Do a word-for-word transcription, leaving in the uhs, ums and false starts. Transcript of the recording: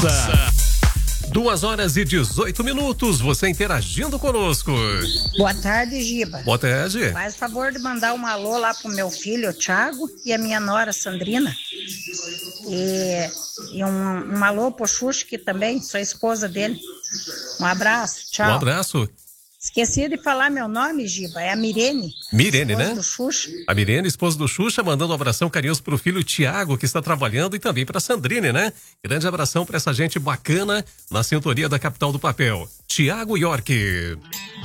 Massa. Duas horas e dezoito minutos, você interagindo conosco. Boa tarde, Giba. Boa tarde. Faz o favor de mandar um alô lá pro meu filho, o Thiago, e a minha nora, Sandrina. E, e um, um alô pro Xuxa, que também sou esposa dele. Um abraço, tchau. Um abraço. Esqueci de falar meu nome, Giba, é a Mirene. Mirene, esposa né? do Xuxa. A Mirene, esposa do Xuxa, mandando um abração carinhoso pro filho Tiago, que está trabalhando, e também pra Sandrine, né? Grande abração pra essa gente bacana na sintonia da capital do papel. Tiago York.